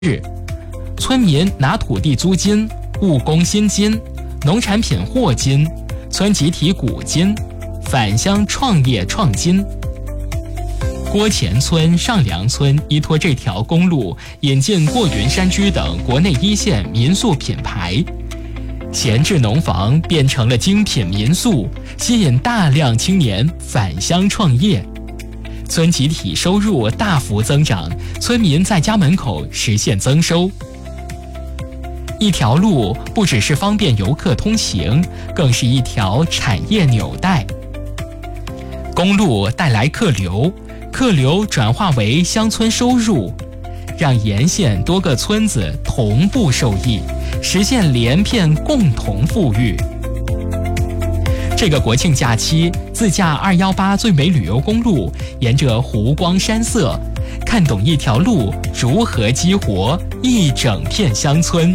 日，村民拿土地租金、务工薪金、农产品货金、村集体股金、返乡创业创金。郭前村、上梁村依托这条公路，引进过云山居等国内一线民宿品牌，闲置农房变成了精品民宿，吸引大量青年返乡创业。村集体收入大幅增长，村民在家门口实现增收。一条路不只是方便游客通行，更是一条产业纽带。公路带来客流，客流转化为乡村收入，让沿线多个村子同步受益，实现连片共同富裕。这个国庆假期，自驾218最美旅游公路，沿着湖光山色，看懂一条路如何激活一整片乡村。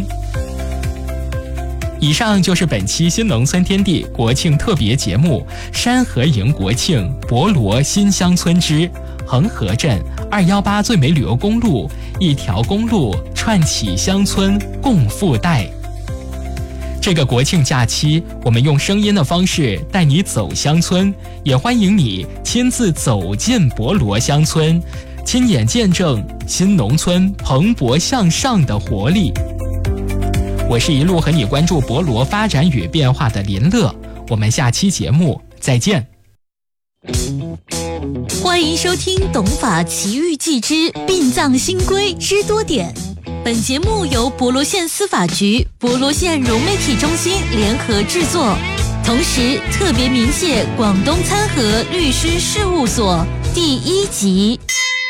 以上就是本期新农村天地国庆特别节目《山河迎国庆博罗新乡村之恒河镇218最美旅游公路，一条公路串起乡村共富带》。这个国庆假期，我们用声音的方式带你走乡村，也欢迎你亲自走进博罗乡村，亲眼见证新农村蓬勃向上的活力。我是一路和你关注博罗发展与变化的林乐，我们下期节目再见。 欢迎收听《董法奇遇记之殡葬新规知多点》。本节目由博罗县司法局、博罗县融媒体中心联合制作，同时特别鸣谢广东参合律师事务所。第1集。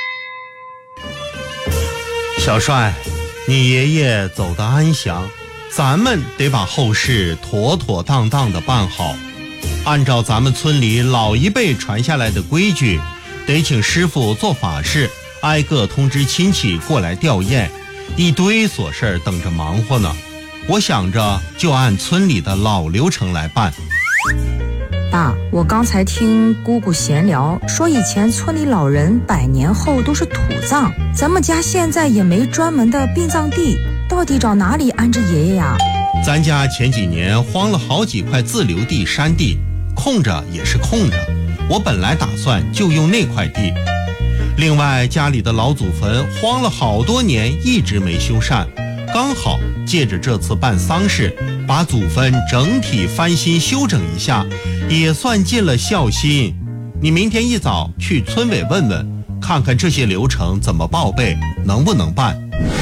小帅，你爷爷走得安详，咱们得把后事妥妥当当的办好。按照咱们村里老一辈传下来的规矩，得请师傅做法事，挨个通知亲戚过来吊唁，一堆琐事等着忙活呢。我想着就按村里的老流程来办。 爸，我刚才听姑姑闲聊，说以前村里老人100年后都是土葬，咱们家现在也没专门的殡葬地，到底找哪里安置爷爷呀？ 咱家前几年荒了好几块自留地山地，空着也是空着，我本来打算就用那块地。另外家里的老祖坟荒了好多年，一直没修缮，刚好借着这次办丧事，把祖坟整体翻新修整一下，也算尽了孝心。你明天一早去村委问问，看看这些流程怎么报备，能不能办。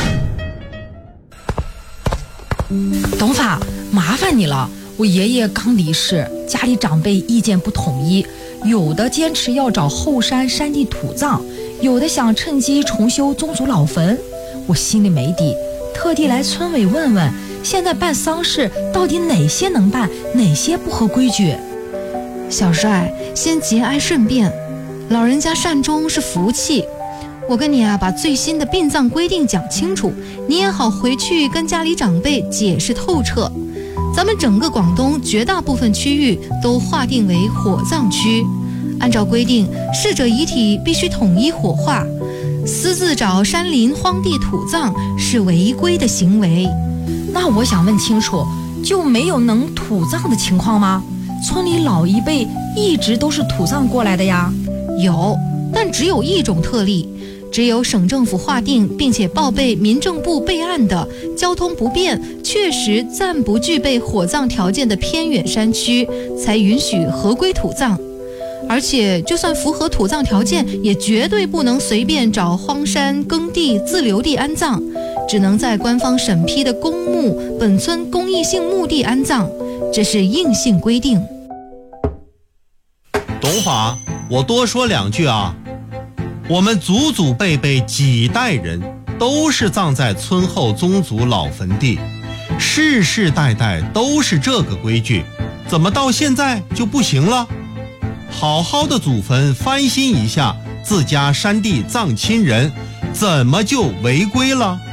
董法，麻烦你了，我爷爷刚离世，家里长辈意见不统一，有的坚持要找后山山地土葬，有的想趁机重修宗族老坟，我心里没底，特地来村委问问，现在办丧事到底哪些能办，哪些不合规矩？ 小帅，先节哀顺变，老人家善终是福气。我跟你把最新的殡葬规定讲清楚，你也好回去跟家里长辈解释透彻。咱们整个广东绝大部分区域都划定为火葬区，按照规定，逝者遗体必须统一火化，私自找山林荒地土葬是违规的行为。 那我想问清楚，就没有能土葬的情况吗？村里老一辈一直都是土葬过来的呀。 有，但只有一种特例，只有省政府划定并且报备民政部备案的交通不便、确实暂不具备火葬条件的偏远山区，才允许合规土葬。而且就算符合土葬条件，也绝对不能随便找荒山耕地自留地安葬，只能在官方审批的公墓、本村公益性墓地安葬，这是硬性规定。 董法，我多说2句啊。我们祖祖辈辈几代人都是葬在村后宗族老坟地，世世代代都是这个规矩，怎么到现在就不行了？好好的祖坟翻新一下，自家山地葬亲人，怎么就违规了？